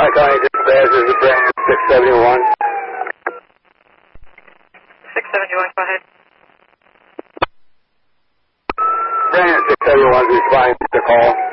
Tri-County Dispatch, this is Brandon 671. 671, go ahead. Brandon 671 is responding to the call.